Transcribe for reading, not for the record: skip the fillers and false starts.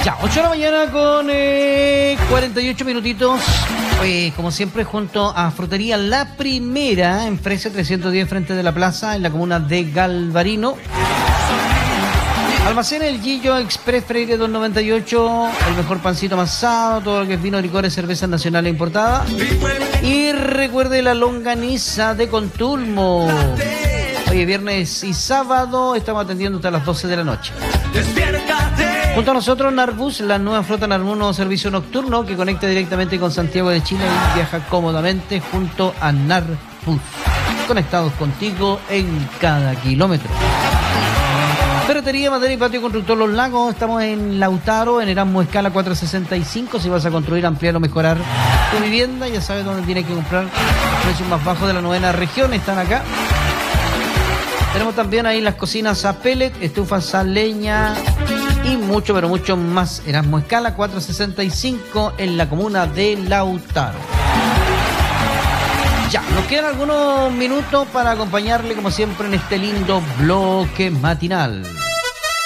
Ya, 8 de la mañana con 48 minutitos. Como siempre, junto a Frutería La Primera, en Fresia 310, frente de la plaza, en la comuna de Galvarino. Almacén El Gillo Express Freire 298, el mejor pancito amasado, todo lo que es vino, licores, cervezas nacionales importadas. Y recuerde la longaniza de Contulmo. Hoy viernes y sábado estamos atendiendo hasta las 12 de la noche. Junto a nosotros Narbus, la nueva flota Narbus, nuevo servicio nocturno que conecta directamente con Santiago de Chile y viaja cómodamente junto a Narbus. Conectados contigo en cada kilómetro. Ferretería, madera y patio constructor Los Lagos. Estamos en Lautaro, en Erasmo Escala 465. Si vas a construir, ampliar o mejorar tu vivienda, ya sabes dónde tienes que comprar. Los precios más bajos de la 9ª región están acá. Tenemos también ahí las cocinas a pellet, estufas a leña y mucho, pero mucho más. Erasmo Escala 465 en la comuna de Lautaro. Ya, nos quedan algunos minutos para acompañarle como siempre en este lindo bloque matinal.